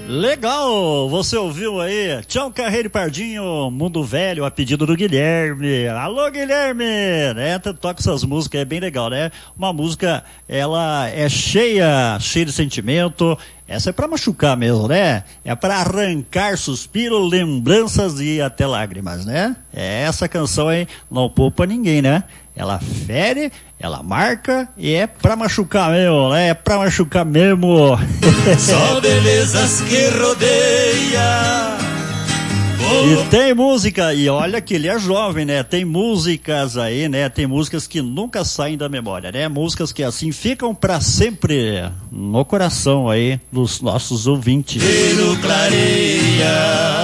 Legal, você ouviu aí Tião Carreiro e Pardinho, Mundo Velho, a pedido do Guilherme. Alô, Guilherme, né? Toca essas músicas, é bem legal, né? Uma música, ela é cheia de sentimento. Essa é pra machucar mesmo, né? É pra arrancar suspiro, lembranças e até lágrimas, né? Essa canção aí não poupa ninguém, né? Ela fere, ela marca e é pra machucar mesmo, né? É pra machucar mesmo. Só belezas que rodeia. E tem música, e olha que ele é jovem, né? Tem músicas aí, né? Tem músicas que nunca saem da memória, né? Músicas que assim ficam pra sempre no coração aí dos nossos ouvintes. Pelo clareia.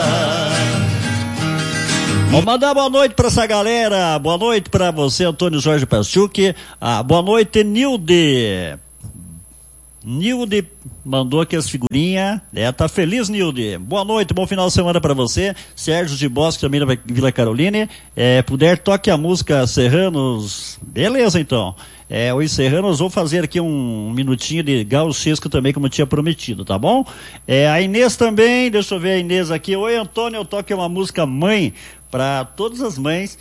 Vou mandar boa noite pra essa galera. Boa noite pra você, Antônio Jorge Paschuk. Boa noite, Nilde. Nilde mandou aqui as figurinhas, né? Tá feliz, Nilde? Boa noite, bom final de semana pra você. Sérgio de Bosque, também da Vila Caroline. Puder, toque a música Serranos. Beleza, então. Os Serranos, vou fazer aqui um minutinho de gauchesco também, como eu tinha prometido, tá bom? A Inês também, deixa eu ver a Inês aqui. Oi, Antônio, eu toque uma música Mãe para todas as mães.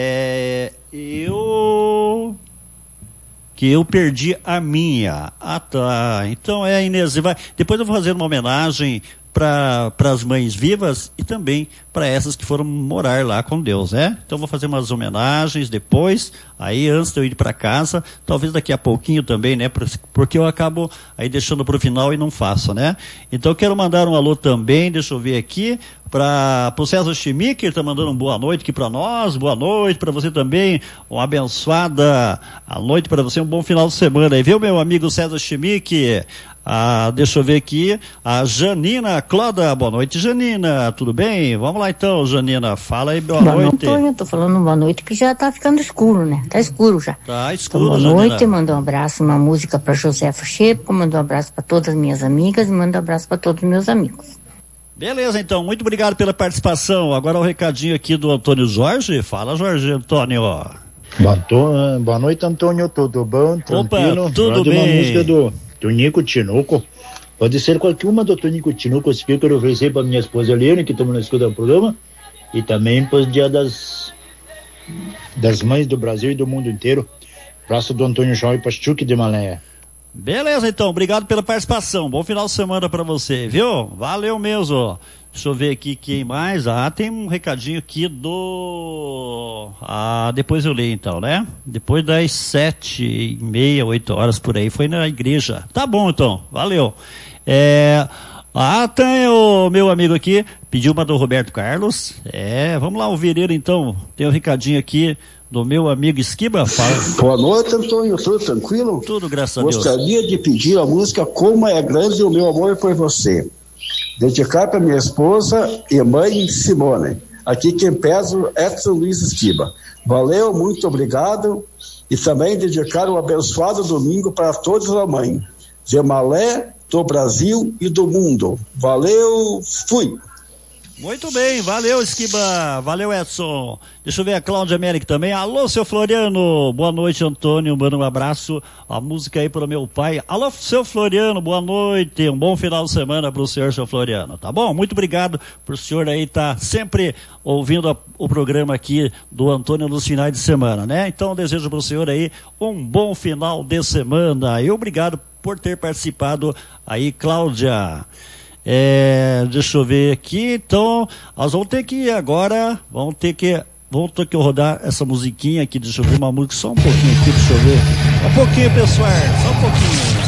Que eu perdi a minha. Tá. Então Inês, depois eu vou fazer uma homenagem para as mães vivas e também para essas que foram morar lá com Deus, né? Então vou fazer umas homenagens depois, aí antes de eu ir para casa, talvez daqui a pouquinho também, né? Porque eu acabo aí deixando para o final e não faço, né? Então eu quero mandar um alô também, deixa eu ver aqui, para o César Chimique, ele está mandando uma boa noite aqui para nós, boa noite para você também, uma abençoada a noite para você, um bom final de semana aí, viu, meu amigo César Chimique? Deixa eu ver aqui, a Janina Cloda, boa noite, Janina, tudo bem? Vamos lá então, Janina, fala aí, boa noite. Eu tô falando boa noite que já tá ficando escuro, né? Tá escuro já. Tá escuro, então, boa Janina. noite, mando um abraço, uma música pra Josefa Chepo, mando um abraço pra todas as minhas amigas e mando um abraço pra todos os meus amigos. Beleza, então, muito obrigado pela participação. Agora o recadinho aqui do Antônio Jorge. Fala, Jorge Antônio. Boa noite, Antônio, tudo bom? Tranquilo? Opa, tudo bem. Uma música do Tonico Tinoco. Pode ser qualquer uma do Tonico Tinoco, que eu quero oferecer para minha esposa Eliane, que estamos na escuta do programa, e também para o dia das mães do Brasil e do mundo inteiro. Abraço do Antônio Jorge Paschuk de Malé. Beleza, então, obrigado pela participação. Bom final de semana para você, viu? Valeu mesmo. Deixa eu ver aqui quem mais. Tem um recadinho aqui do... depois eu leio então, né? Depois das 7h30, 8 horas por aí, foi na igreja. Tá bom então, valeu. Tem o meu amigo aqui, pediu uma do Roberto Carlos. Vamos lá ouvir ele então. Tem um recadinho aqui do meu amigo Esquiba. Fala. Boa noite, Antônio, tudo tranquilo? Tudo, graças a Deus. Gostaria de pedir a música Como é Grande o Meu Amor por Você. Dedicar para minha esposa e mãe Simone. Aqui quem pesa é Edson Luiz Esquiba. Valeu, muito obrigado. E também dedicar um abençoado domingo para todas as mães de Malé, do Brasil e do mundo. Valeu, fui! Muito bem, valeu Esquiba, valeu Edson. Deixa eu ver a Cláudia América também. Alô, seu Floriano, boa noite, Antônio, manda um abraço, a música aí para o meu pai. Alô, seu Floriano, boa noite, um bom final de semana para o senhor, seu Floriano, tá bom? Muito obrigado por o senhor aí estar sempre ouvindo o programa aqui do Antônio nos finais de semana, né? Então desejo para o senhor aí um bom final de semana e obrigado por ter participado aí, Cláudia. Deixa eu ver aqui, então nós vamos ter que agora, vamos ter que rodar essa musiquinha aqui, deixa eu ver uma música, só um pouquinho aqui, deixa eu ver, um pouquinho pessoal, só um pouquinho.